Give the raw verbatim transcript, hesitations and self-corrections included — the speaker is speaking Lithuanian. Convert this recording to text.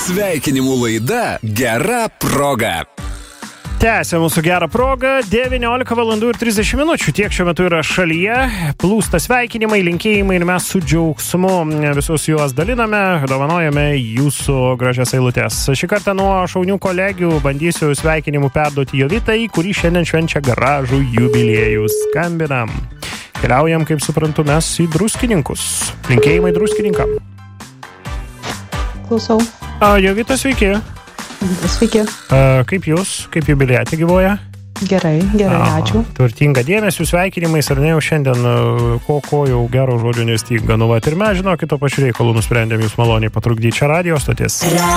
Sveikinimų laida Gera proga. Tęsia mūsų gerą progą, devyniolika valandų ir trisdešimt minučių. Tiek šiuo metu yra šalyje, plūsta sveikinimai, linkėjimai ir mes su džiaugsmu visus juos daliname, dovanojame jūsų gražias eilutės. Šį kartą nuo šaunių kolegių bandysiu sveikinimų perduoti Jovitai, kuri šiandien švenčia gražų jubiliejų. Skambinam. Keliaujam, kaip suprantu, mes į Druskininkus. Linkėjimai druskininkam. Klausau. A, Jovita, sveiki. Sveiki. A, kaip jūs? Kaip jubiliatė gyvoja? Gerai, gerai, A, ačiū. Turtinga dėmesių, sveikinimais, ar ne jau šiandien ko, ko jau gero žodžio nestinga. Nu, va, ir mes, žinokit, to pačiu reikalu nusprendėm jūs maloniai patrukdyti čia radijo stoties.